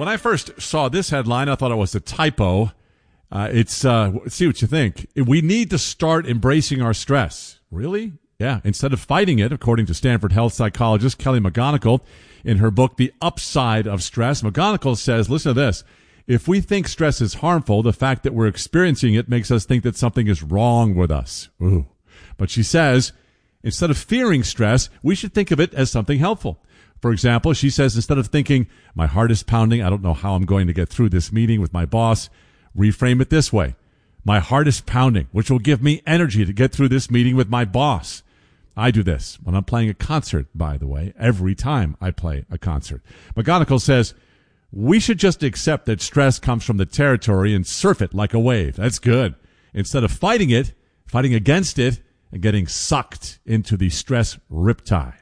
When I first saw this headline, I thought it was a typo. See what you think. We need to start embracing our stress. Really? Yeah. Instead of fighting it, according to Stanford health psychologist Kelly McGonigal, in her book, The Upside of Stress, McGonigal says, listen to this. If we think stress is harmful, the fact that we're experiencing it makes us think that something is wrong with us. Ooh. But she says, instead of fearing stress, we should think of it as something helpful. For example, she says, instead of thinking, my heart is pounding, I don't know how I'm going to get through this meeting with my boss, reframe it this way. My heart is pounding, which will give me energy to get through this meeting with my boss. I do this when I'm playing a concert, by the way, every time I play a concert. McGonigal says, we should just accept that stress comes from the territory and surf it like a wave. That's good. Instead of fighting against it, and getting sucked into the stress riptide.